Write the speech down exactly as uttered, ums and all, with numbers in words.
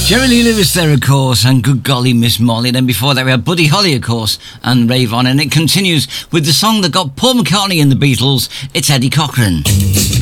Jerry Lee Lewis there, of course, and Good Golly Miss Molly. Then before that we had Buddy Holly, of course, and Rave On. And it continues with the song that got Paul McCartney in the Beatles. It's Eddie Cochran.